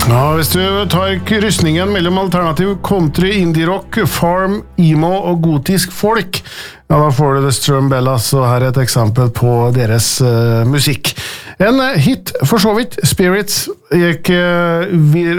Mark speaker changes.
Speaker 1: Ja, hvis du tar krysningen mellom alternativ country, indie-rock, farm, emo og gotisk folk, ja, da får du The Strumbellas, og her et eksempel på deres musikk. En hit, for så vidt, Spirits, gikk